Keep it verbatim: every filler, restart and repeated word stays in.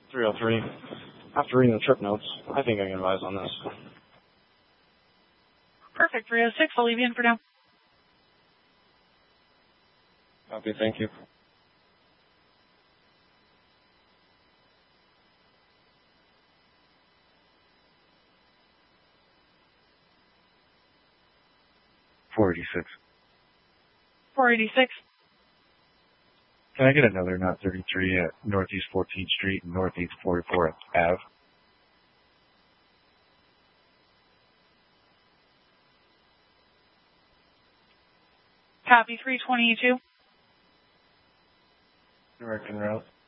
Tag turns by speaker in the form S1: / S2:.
S1: three oh three. After reading the trip notes, I think I can advise on this.
S2: Perfect, three oh six. I'll leave you in for now.
S1: Copy, thank you.
S3: four eighty-six.
S2: four eighty-six.
S3: Can I get another Knot thirty-three at Northeast fourteenth Street and Northeast forty-fourth Avenue?
S2: Copy, three twenty-two.
S3: American route.